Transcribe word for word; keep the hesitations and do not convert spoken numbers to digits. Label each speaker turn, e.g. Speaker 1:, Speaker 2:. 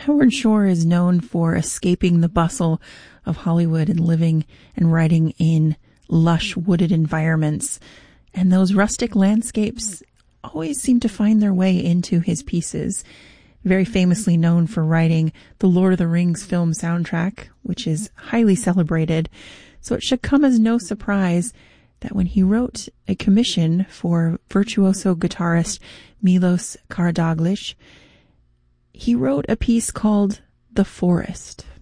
Speaker 1: Howard Shore is known for escaping the bustle of Hollywood and living and writing in lush wooded environments. And those rustic landscapes always seem to find their way into his pieces. Very famously known for writing the Lord of the Rings film soundtrack, which is highly celebrated. So it should come as no surprise that when he wrote a commission for virtuoso guitarist Milos Karadzic, he wrote a piece called The Forest.